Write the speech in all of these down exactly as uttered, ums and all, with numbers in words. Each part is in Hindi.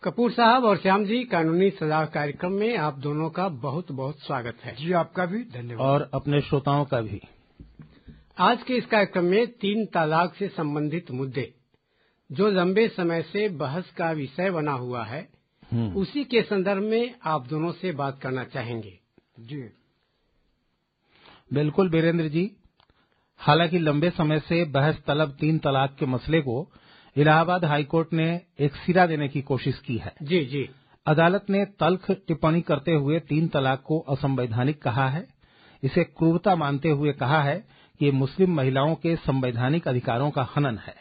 कपूर साहब और श्याम जी, कानूनी सलाह कार्यक्रम में आप दोनों का बहुत बहुत स्वागत है। जी, आपका भी धन्यवाद। और अपने श्रोताओं का भी। आज के इस कार्यक्रम में तीन तलाक से संबंधित मुद्दे, जो लंबे समय से बहस का विषय बना हुआ है, उसी के संदर्भ में आप दोनों से बात करना चाहेंगे। जी बिल्कुल वीरेंद्र जी। हालांकि लंबे समय से बहस तलब तीन तलाक के मसले को इलाहाबाद हाईकोर्ट ने एक सिरा देने की कोशिश की है। जी जी अदालत ने तल्ख टिप्पणी करते हुए तीन तलाक को असंवैधानिक कहा है। इसे क्रूरता मानते हुए कहा है कि ये मुस्लिम महिलाओं के संवैधानिक अधिकारों का हनन है।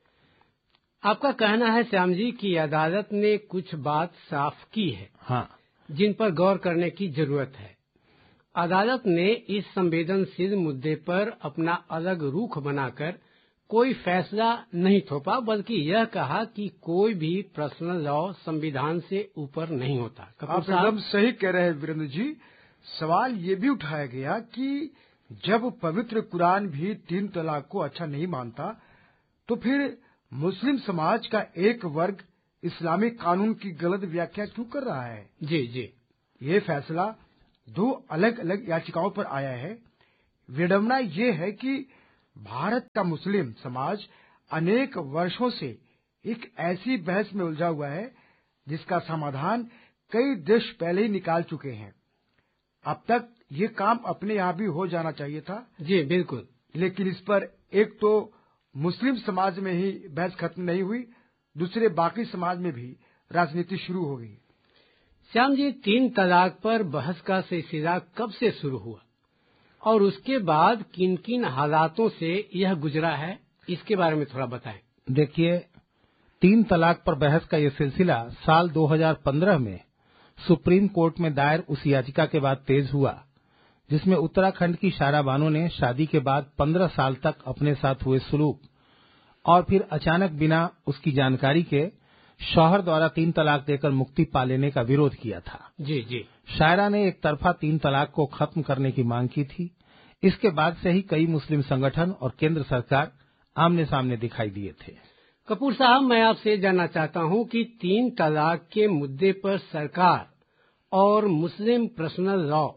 आपका कहना है श्याम जी कि अदालत ने कुछ बात साफ की है, हाँ, जिन पर गौर करने की जरूरत है। अदालत ने इस संवेदनशील मुद्दे पर अपना अलग रुख बनाकर कोई फैसला नहीं थोपा, बल्कि यह कहा कि कोई भी पर्सनल लॉ संविधान से ऊपर नहीं होता। आप एकदम सही कह रहे हैं वीरेंद्र जी। सवाल ये भी उठाया गया कि जब पवित्र कुरान भी तीन तलाक को अच्छा नहीं मानता, तो फिर मुस्लिम समाज का एक वर्ग इस्लामिक कानून की गलत व्याख्या क्यों कर रहा है। जी जी ये फैसला दो अलग अलग याचिकाओं पर आया है। विडंबना ये है कि भारत का मुस्लिम समाज अनेक वर्षों से एक ऐसी बहस में उलझा हुआ है जिसका समाधान कई देश पहले ही निकाल चुके हैं। अब तक ये काम अपने यहाँ भी हो जाना चाहिए था। जी बिल्कुल। लेकिन इस पर एक तो मुस्लिम समाज में ही बहस खत्म नहीं हुई, दूसरे बाकी समाज में भी राजनीति शुरू हो गई। श्याम जी, तीन तलाक पर बहस का सिलसिला कब से शुरू हुआ और उसके बाद किन किन हालातों से यह गुजरा है, इसके बारे में थोड़ा बताएं। देखिए, तीन तलाक पर बहस का ये सिलसिला साल दो हज़ार पंद्रह में सुप्रीम कोर्ट में दायर उस याचिका के बाद तेज हुआ, जिसमें उत्तराखंड की शायरा बानो ने शादी के बाद पंद्रह साल तक अपने साथ हुए सुलूक और फिर अचानक बिना उसकी जानकारी के शौहर द्वारा तीन तलाक देकर मुक्ति पा लेने का विरोध किया था। जी जी शायरा ने एक तरफा तीन तलाक को खत्म करने की मांग की थी। इसके बाद से ही कई मुस्लिम संगठन और केंद्र सरकार आमने सामने दिखाई दिए थे। कपूर साहब, मैं आपसे जानना चाहता हूं कि तीन तलाक के मुद्दे पर सरकार और मुस्लिम पर्सनल लॉ,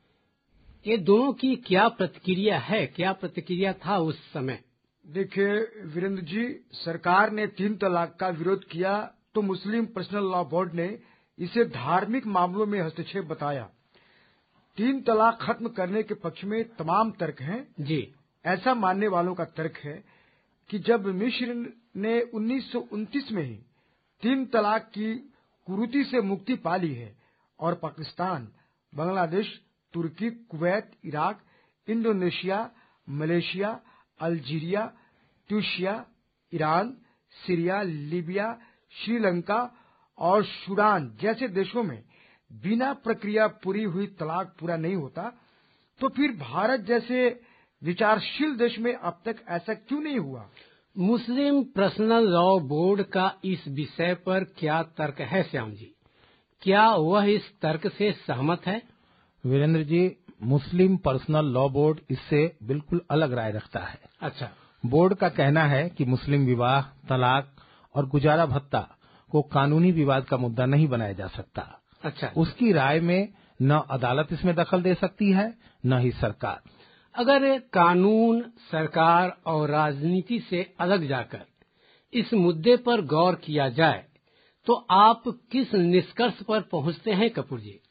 ये दोनों की क्या प्रतिक्रिया है, क्या प्रतिक्रिया था उस समय? देखिए वीरेंद्र जी, सरकार ने तीन तलाक का विरोध किया तो मुस्लिम पर्सनल लॉ बोर्ड ने इसे धार्मिक मामलों में हस्तक्षेप बताया। तीन तलाक खत्म करने के पक्ष में तमाम तर्क हैं। जी, ऐसा मानने वालों का तर्क है कि जब मिस्र ने उन्नीस सौ उनतीस में ही तीन तलाक की कुरीति से मुक्ति पा ली है और पाकिस्तान, बांग्लादेश, तुर्की, Kuwait, Iraq, Indonesia, Malaysia, Algeria, Tunisia, Iran, Syria, Libya, Sri Lanka और सूडान जैसे देशों में बिना प्रक्रिया पूरी हुई तलाक पूरा नहीं होता, तो फिर भारत जैसे विचारशील देश में अब तक ऐसा क्यों नहीं हुआ? मुस्लिम पर्सनल लॉ बोर्ड का इस विषय पर क्या तर्क है श्याम जी? क्या वह इस तर्क से सहमत है? वीरेंद्र जी, मुस्लिम पर्सनल लॉ बोर्ड इससे बिल्कुल अलग राय रखता है। अच्छा। बोर्ड का कहना है कि मुस्लिम विवाह, तलाक और गुजारा भत्ता को कानूनी विवाद का मुद्दा नहीं बनाया जा सकता। अच्छा। उसकी राय में न अदालत इसमें दखल दे सकती है, न ही सरकार। अगर कानून, सरकार और राजनीति से अलग जाकर इस मुद्दे पर गौर किया जाए तो आप किस निष्कर्ष पर पहुंचते हैं कपूर जी?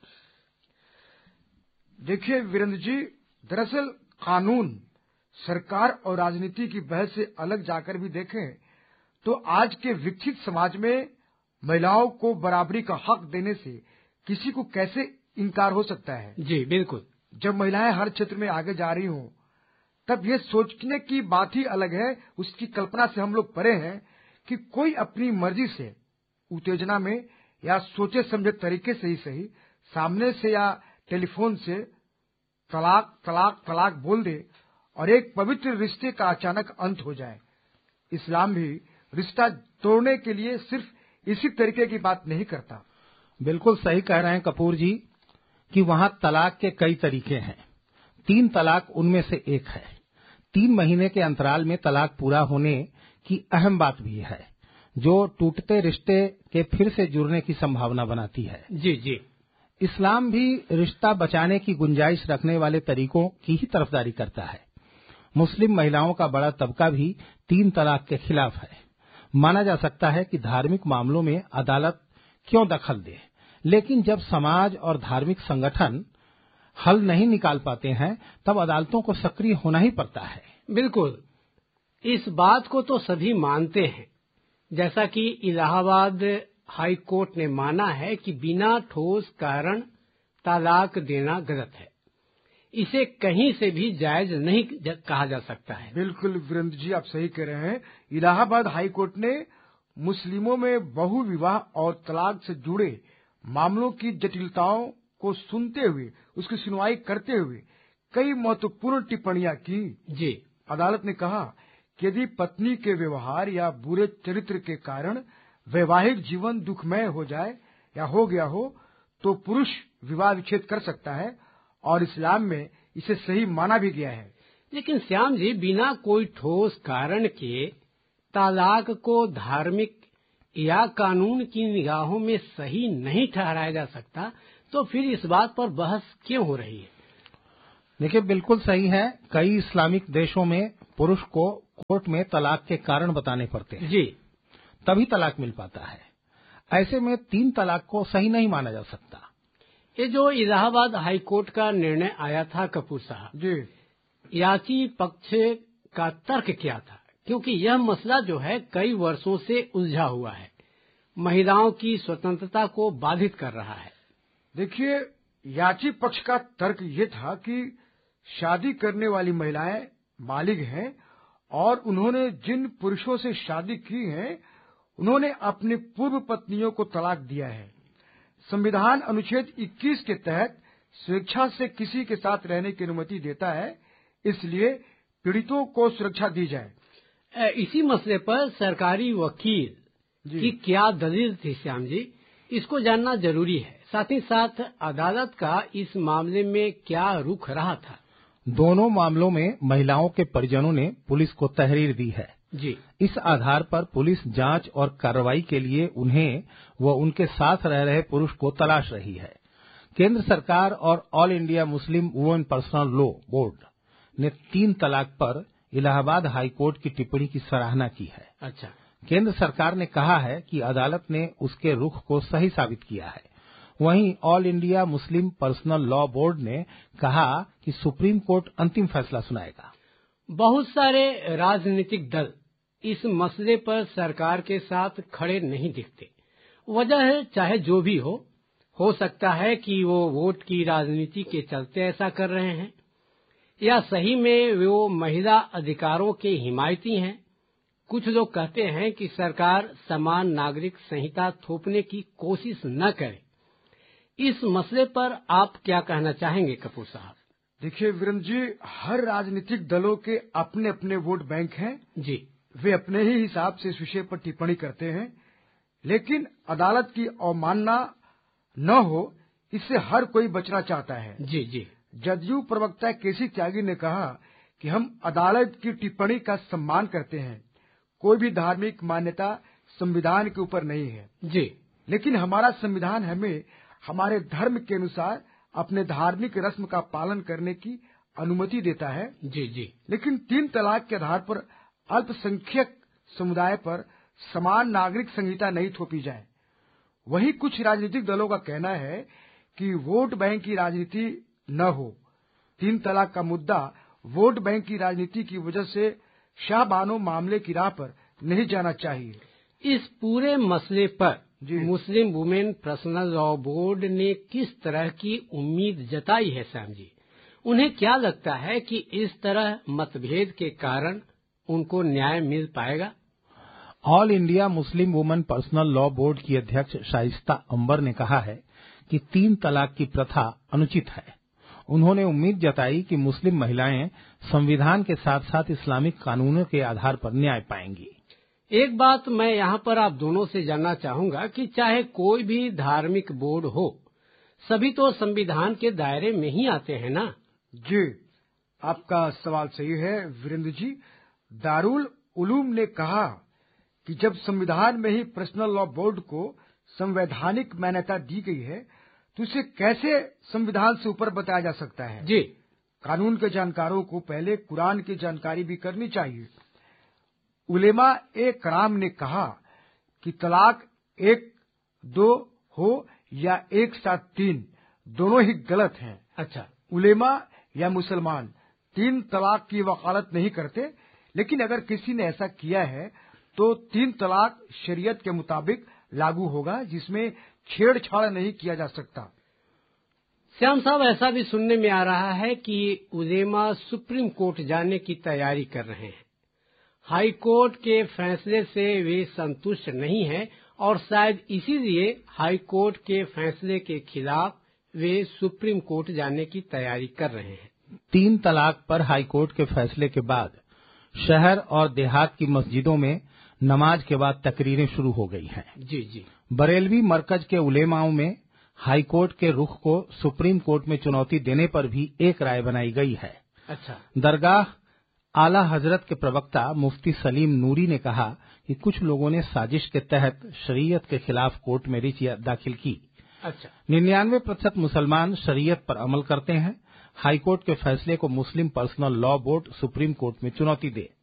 देखिए वीरेंद्र जी, दरअसल कानून, सरकार और राजनीति की बहस से अलग जाकर भी देखें तो आज के विकसित समाज में महिलाओं को बराबरी का हक देने से किसी को कैसे इनकार हो सकता है? जी बिल्कुल। जब महिलाएं हर क्षेत्र में आगे जा रही हों, तब ये सोचने की बात ही अलग है, उसकी कल्पना से हम लोग परे हैं कि कोई अपनी मर्जी से उत्तेजना में या सोचे समझे तरीके से ही सही सामने से या टेलीफोन से तलाक तलाक तलाक बोल दे और एक पवित्र रिश्ते का अचानक अंत हो जाए। इस्लाम भी रिश्ता तोड़ने के लिए सिर्फ इसी तरीके की बात नहीं करता। बिल्कुल सही कह रहे हैं कपूर जी कि वहाँ तलाक के कई तरीके हैं। तीन तलाक उनमें से एक है। तीन महीने के अंतराल में तलाक पूरा होने की अहम बात भी है, जो टूटते रिश्ते के फिर से जुड़ने की संभावना बनाती है। जी जी। इस्लाम भी रिश्ता बचाने की गुंजाइश रखने वाले तरीकों की ही तरफदारी करता है। मुस्लिम महिलाओं का बड़ा तबका भी तीन तलाक के खिलाफ है। माना जा सकता है कि धार्मिक मामलों में अदालत क्यों दखल दे, लेकिन जब समाज और धार्मिक संगठन हल नहीं निकाल पाते हैं तब अदालतों को सक्रिय होना ही पड़ता है। बिल्कुल, इस बात को तो सभी मानते हैं। जैसा कि इलाहाबाद हाई कोर्ट ने माना है कि बिना ठोस कारण तलाक देना गलत है, इसे कहीं से भी जायज नहीं कहा जा सकता है। बिल्कुल वीरेंद्र जी, आप सही कह रहे हैं। इलाहाबाद हाई कोर्ट ने मुस्लिमों में बहु विवाह और तलाक से जुड़े मामलों की जटिलताओं को सुनते हुए, उसकी सुनवाई करते हुए कई महत्वपूर्ण टिप्पणियां की। जी। अदालत ने कहा कि यदि पत्नी के व्यवहार या बुरे चरित्र के कारण वैवाहिक जीवन दुखमय हो जाए या हो गया हो तो पुरुष विवाह विच्छेद कर सकता है, और इस्लाम में इसे सही माना भी गया है। लेकिन श्याम जी, बिना कोई ठोस कारण के तलाक को धार्मिक या कानून की निगाहों में सही नहीं ठहराया जा सकता, तो फिर इस बात पर बहस क्यों हो रही है? देखिए, बिल्कुल सही है। कई इस्लामिक देशों में पुरुष को कोर्ट में तलाक के कारण बताने पड़ते हैं, जी, तभी तलाक मिल पाता है। ऐसे में तीन तलाक को सही नहीं माना जा सकता। ये जो इलाहाबाद हाई कोर्ट का निर्णय आया था कपूर साहब जी, याची पक्ष का तर्क क्या था? क्योंकि यह मसला जो है कई वर्षों से उलझा हुआ है, महिलाओं की स्वतंत्रता को बाधित कर रहा है। देखिए, याची पक्ष का तर्क ये था कि शादी करने वाली महिलाएं बालिग हैं और उन्होंने जिन पुरुषों से शादी की है उन्होंने अपनी पूर्व पत्नियों को तलाक दिया है। संविधान अनुच्छेद इक्कीस के तहत स्वेच्छा से किसी के साथ रहने की अनुमति देता है, इसलिए पीड़ितों को सुरक्षा दी जाए। इसी मसले पर सरकारी वकील की क्या दलील थी श्याम जी, इसको जानना जरूरी है। साथ ही साथ अदालत का इस मामले में क्या रुख रहा था? दोनों मामलों में महिलाओं के परिजनों ने पुलिस को तहरीर दी है। जी। इस आधार पर पुलिस जांच और कार्रवाई के लिए उन्हें व उनके साथ रह रहे पुरुष को तलाश रही है। केंद्र सरकार और all India Muslim women personal law board ने तीन तलाक पर इलाहाबाद हाई कोर्ट की टिप्पणी की सराहना की है। अच्छा। केंद्र सरकार ने कहा है कि अदालत ने उसके रुख को सही साबित किया है। वहीं all India Muslim personal law board ने कहा कि सुप्रीम कोर्ट अंतिम फैसला सुनाएगा। बहुत सारे राजनीतिक दल इस मसले पर सरकार के साथ खड़े नहीं दिखते। वजह है चाहे जो भी हो हो सकता है कि वो वोट की राजनीति के चलते ऐसा कर रहे हैं, या सही में वो महिला अधिकारों के हिमायती हैं। कुछ लोग कहते हैं कि सरकार समान नागरिक संहिता थोपने की कोशिश न करे। इस मसले पर आप क्या कहना चाहेंगे कपूर साहब? देखिए वीरेंद्र जी, हर राजनीतिक दलों के अपने अपने वोट बैंक हैं। जी। वे अपने ही हिसाब से इस विषय पर टिप्पणी करते हैं, लेकिन अदालत की अवमानना न हो इससे हर कोई बचना चाहता है। जी जी। जदयू प्रवक्ता केसी त्यागी ने कहा कि हम अदालत की टिप्पणी का सम्मान करते हैं। कोई भी धार्मिक मान्यता संविधान के ऊपर नहीं है। जी। लेकिन हमारा संविधान हमें हमारे धर्म के अनुसार अपने धार्मिक रस्म का पालन करने की अनुमति देता है। जी जी। लेकिन तीन तलाक के आधार पर अल्पसंख्यक समुदाय पर समान नागरिक संहिता नहीं थोपी जाए। वहीं कुछ राजनीतिक दलों का कहना है कि वोट बैंक की राजनीति न हो। तीन तलाक का मुद्दा वोट बैंक की राजनीति की वजह से शाहबानो मामले की राह पर नहीं जाना चाहिए। इस पूरे मसले पर Muslim women personal law board ने किस तरह की उम्मीद जताई है श्याम जी? उन्हें क्या लगता है कि इस तरह मतभेद के कारण उनको न्याय मिल पाएगा? All India Muslim women personal law board की अध्यक्ष शाइस्ता अंबर ने कहा है कि तीन तलाक की प्रथा अनुचित है। उन्होंने उम्मीद जताई कि मुस्लिम महिलाएं संविधान के साथ साथ इस्लामिक कानूनों के आधार पर न्याय पाएंगी। एक बात मैं यहाँ पर आप दोनों से जानना चाहूंगा कि चाहे कोई भी धार्मिक बोर्ड हो, सभी तो संविधान के दायरे में ही आते हैं ना? जी, आपका सवाल सही है वीरेंद्र जी। दारुल उलूम ने कहा कि जब संविधान में ही पर्सनल लॉ बोर्ड को संवैधानिक मान्यता दी गई है तो इसे कैसे संविधान से ऊपर बताया जा सकता है? जी, कानून के जानकारों को पहले कुरान की जानकारी भी करनी चाहिए। उलेमा ए कराम ने कहा कि तलाक एक दो हो या एक साथ तीन, दोनों ही गलत हैं। अच्छा, उलेमा या मुसलमान तीन तलाक की वकालत नहीं करते, लेकिन अगर किसी ने ऐसा किया है तो तीन तलाक शरीयत के मुताबिक लागू होगा, जिसमें छेड़छाड़ नहीं किया जा सकता। श्याम साहब, ऐसा भी सुनने में आ रहा है कि उलेमा सुप्रीम कोर्ट जाने की तैयारी कर रहे हैं। हाई कोर्ट के फैसले से वे संतुष्ट नहीं हैं और शायद इसीलिए हाई कोर्ट के फैसले के खिलाफ वे सुप्रीम कोर्ट जाने की तैयारी कर रहे हैं। तीन तलाक पर हाई कोर्ट के फैसले के बाद शहर और देहात की मस्जिदों में नमाज के बाद तकरीरें शुरू हो गई हैं। जी जी। बरेलवी मरकज के उलेमाओं में हाई कोर्ट के रुख को सुप्रीम कोर्ट में चुनौती देने पर भी एक राय बनाई गई है। अच्छा। दरगाह आला हजरत के प्रवक्ता मुफ्ती सलीम नूरी ने कहा कि कुछ लोगों ने साजिश के तहत शरीयत के खिलाफ कोर्ट में रिच दाखिल की। अच्छा। निन्यानवे प्रतिशत मुसलमान शरीयत पर अमल करते हैं। हाईकोर्ट के फैसले को मुस्लिम personal law board supreme court में चुनौती दे।